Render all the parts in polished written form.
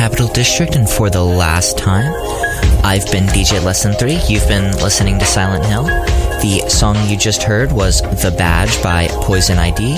Capital District, and for the last time, I've been DJ Lesson 3. You've been listening to Silent Hill. The song you just heard was The Badge by Poison Idea.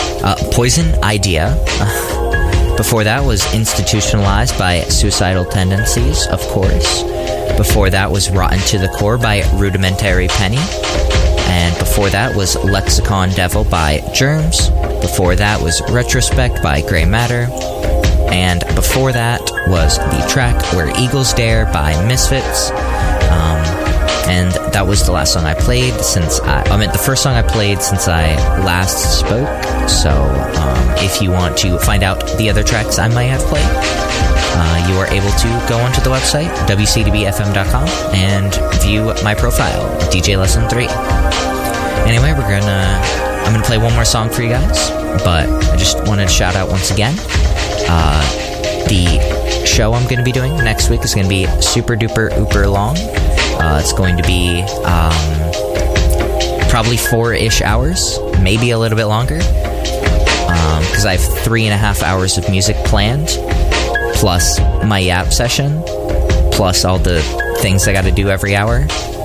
Before that was Institutionalized by Suicidal Tendencies, of course. Before that was Rotten to the Core by Rudimentary Penny. And before that was Lexicon Devil by Germs. Before that was Retrospect by Grey Matter. And before that was the track Where Eagles Dare by Misfits. And that was the last song I played the first song I played since I last spoke. So if you want to find out the other tracks I might have played, you are able to go onto the website, wcdbfm.com, and view my profile, DJ Lesson 3. Anyway, I'm gonna play one more song for you guys, but I just wanted to shout out once again. The show I'm going to be doing next week is going to be super duper ooper long. It's going to be probably 4-ish hours, maybe a little bit longer, because I have 3.5 hours of music planned, plus my Yap session, plus all the things I got to do every hour.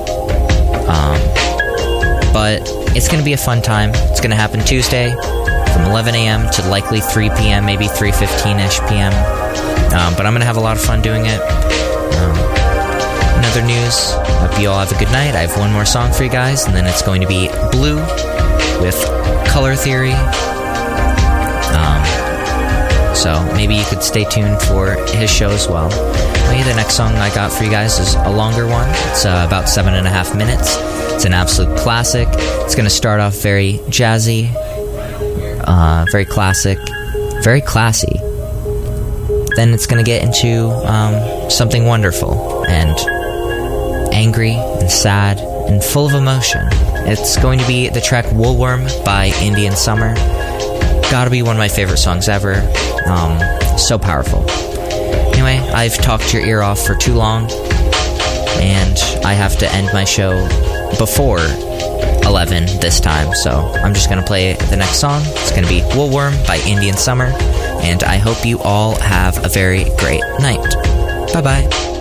But it's going to be a fun time. It's going to happen Tuesday from 11 a.m. to likely 3 p.m., maybe 3:15-ish p.m. But I'm going to have a lot of fun doing it. In other news, hope you all have a good night. I have one more song for you guys, and then it's going to be Blue with Color Theory. So maybe you could stay tuned for his show as well. Maybe the next song I got for you guys is a longer one. It's about 7.5 minutes. It's an absolute classic. It's going to start off very jazzy, very classic, very classy. Then it's going to get into something wonderful and angry and sad and full of emotion. It's going to be the track Woolworm by Indian Summer. Gotta be one of my favorite songs ever. So powerful. Anyway, I've talked your ear off for too long, and I have to end my show before 11 this time, so I'm just going to play the next song. It's going to be Woolworm by Indian Summer, and I hope you all have a very great night. Bye-bye.